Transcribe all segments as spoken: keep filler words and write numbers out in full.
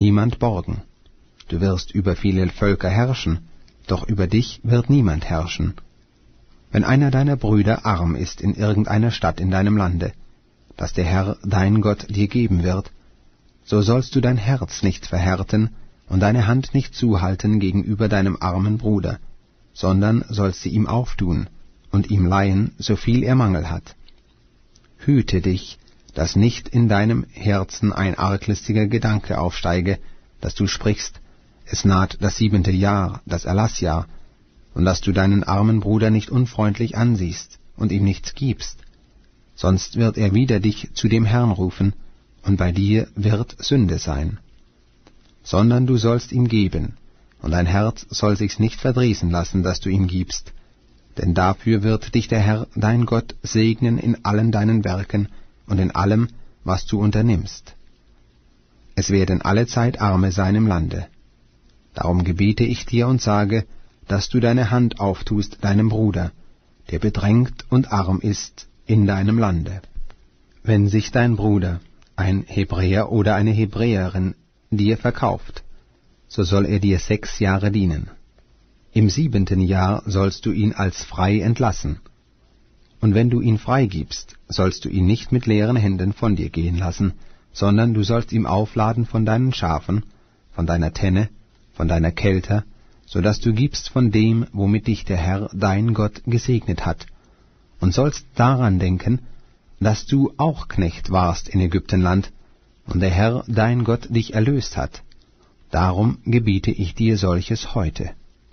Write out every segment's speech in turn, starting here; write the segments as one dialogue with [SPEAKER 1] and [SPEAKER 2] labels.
[SPEAKER 1] niemand borgen. Du wirst über viele Völker herrschen, doch über dich wird niemand herrschen. Wenn einer deiner Brüder arm ist in irgendeiner Stadt in deinem Lande, das der Herr dein Gott dir geben wird, so sollst du dein Herz nicht verhärten und deine Hand nicht zuhalten gegenüber deinem armen Bruder, sondern sollst sie ihm auftun und ihm leihen, so viel er Mangel hat. Hüte dich, dass nicht in deinem Herzen ein arglistiger Gedanke aufsteige, dass du sprichst, es naht das siebente Jahr, das Erlassjahr, und dass du deinen armen Bruder nicht unfreundlich ansiehst und ihm nichts gibst, sonst wird er wieder dich zu dem Herrn rufen, und bei dir wird Sünde sein. Sondern du sollst ihm geben, und dein Herz soll sich's nicht verdrießen lassen, dass du ihm gibst, denn dafür wird dich der Herr, dein Gott, segnen in allen deinen Werken und in allem, was du unternimmst. Es werden allezeit Arme sein im Lande. Darum gebiete ich dir und sage, dass du deine Hand auftust deinem Bruder, der bedrängt und arm ist in deinem Lande. Wenn sich dein Bruder, ein Hebräer oder eine Hebräerin, dir verkauft, so soll er dir sechs Jahre dienen. Im siebenten Jahr sollst du ihn als frei entlassen. Und wenn du ihn freigibst, sollst du ihn nicht mit leeren Händen von dir gehen lassen, sondern du sollst ihm aufladen von deinen Schafen, von deiner Tenne, von deiner Kelter, so dass du gibst von dem, womit dich der Herr dein Gott gesegnet hat, und sollst daran denken, dass du auch Knecht warst in Ägyptenland, und der Herr dein Gott dich erlöst hat. Darum gebiete ich dir solches heute.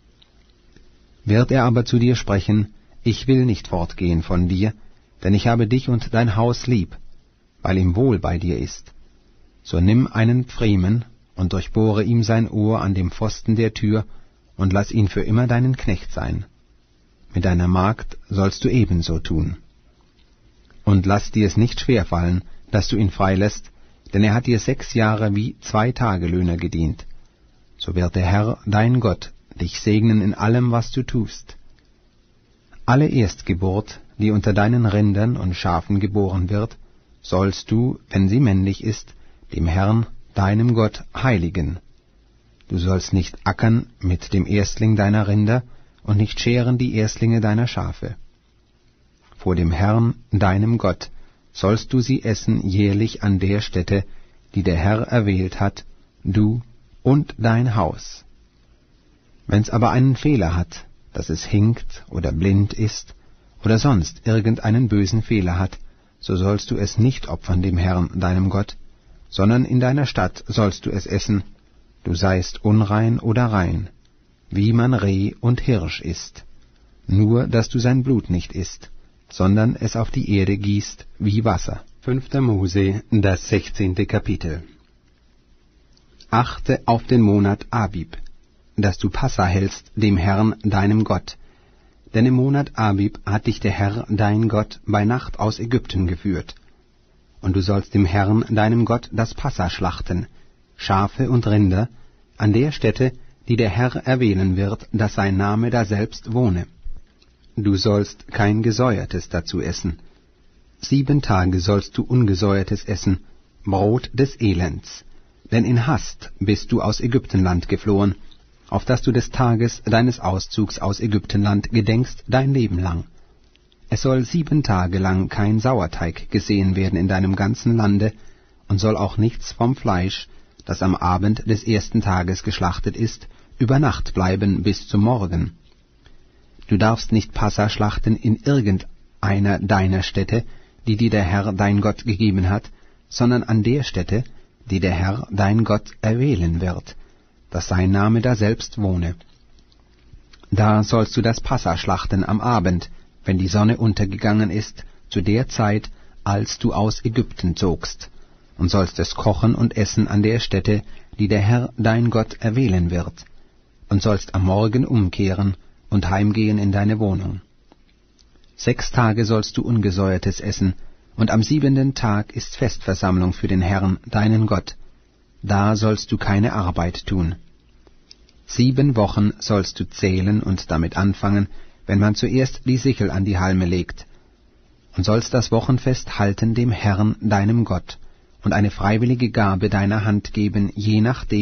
[SPEAKER 1] Wird er aber zu dir sprechen, ich will nicht fortgehen von dir, denn ich habe dich und dein Haus lieb, weil ihm wohl bei dir ist, so nimm einen Pfriemen und durchbohre ihm sein Ohr an dem Pfosten der Tür und lass ihn für immer deinen Knecht sein. Mit deiner Magd sollst du ebenso tun. Und lass dir es nicht schwerfallen, dass du ihn freilässt, denn er hat dir sechs Jahre wie zwei Tagelöhner gedient. So wird der Herr, dein Gott, dich segnen in allem, was du tust. Alle Erstgeburt, die unter deinen Rindern und Schafen geboren wird, sollst du, wenn sie männlich ist, dem Herrn, deinem Gott, heiligen. Du sollst nicht ackern mit dem Erstling deiner Rinder und nicht scheren die Erstlinge deiner Schafe. Vor dem Herrn, deinem Gott, sollst du sie essen jährlich an der Stätte, die der Herr erwählt hat, du und dein Haus. Wenn's aber einen Fehler hat, dass es hinkt oder blind ist oder sonst irgendeinen bösen Fehler hat, so sollst du es nicht opfern dem Herrn, deinem Gott, sondern in deiner Stadt sollst du es essen, du seist unrein oder rein, wie man Reh und Hirsch isst, nur dass du sein Blut nicht isst, sondern es auf die Erde gießt wie Wasser. Fünfter Mose, das sechzehnte Kapitel. Achte auf den Monat Abib, dass du Passa hältst dem Herrn, deinem Gott. Denn im Monat Abib hat dich der Herr, dein Gott, bei Nacht aus Ägypten geführt. Und du sollst dem Herrn, deinem Gott, das Passa schlachten, Schafe und Rinder, an der Stätte, die der Herr erwählen wird, dass sein Name daselbst wohne. Du sollst kein Gesäuertes dazu essen. Sieben Tage sollst du Ungesäuertes essen, Brot des Elends. Denn in Hast bist du aus Ägyptenland geflohen, auf dass du des Tages deines Auszugs aus Ägyptenland gedenkst dein Leben lang. Es soll sieben Tage lang kein Sauerteig gesehen werden in deinem ganzen Lande, und soll auch nichts vom Fleisch, das am Abend des ersten Tages geschlachtet ist, über Nacht bleiben bis zum Morgen. Du darfst nicht Passa schlachten in irgendeiner deiner Städte, die dir der Herr dein Gott gegeben hat, sondern an der Stätte, die der Herr dein Gott erwählen wird, dass sein Name daselbst wohne. Da sollst du das Passa schlachten am Abend, wenn die Sonne untergegangen ist, zu der Zeit, als du aus Ägypten zogst, und sollst es kochen und essen an der Stätte, die der Herr dein Gott erwählen wird, und sollst am Morgen umkehren und heimgehen in deine Wohnung. Sechs Tage sollst du Ungesäuertes essen, und am siebenten Tag ist Festversammlung für den Herrn, deinen Gott. Da sollst du keine Arbeit tun. Sieben Wochen sollst du zählen und damit anfangen, wenn man zuerst die Sichel an die Halme legt, und sollst das Wochenfest halten dem Herrn, deinem Gott, und eine freiwillige Gabe deiner Hand geben, je nachdem,